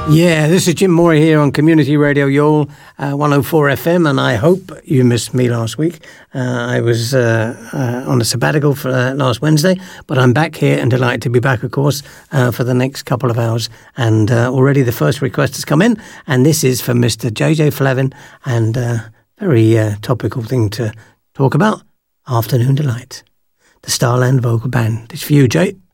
Yeah, this is Jim Morey here on Community Radio Youghal 104 FM, and I hope you missed me last week. I was on a sabbatical for last Wednesday, but I'm back here and delighted to be back, of course, for the next couple of hours. And already the first request has come in, and this is for Mr. JJ Flavin, and very topical thing to talk about, Afternoon Delight. The Starland Vocal Band. It's for you, Jay.